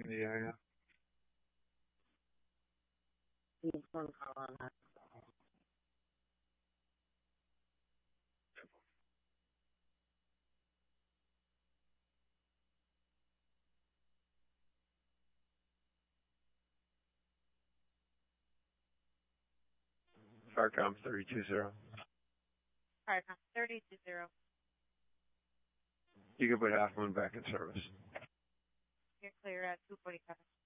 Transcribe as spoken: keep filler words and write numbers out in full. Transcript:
Yeah, yeah. He's phone call on that. Farcom thirty-two zero. Farcom thirty-two zero. You can put Half Moon back in service. You're clear at two forty-seven.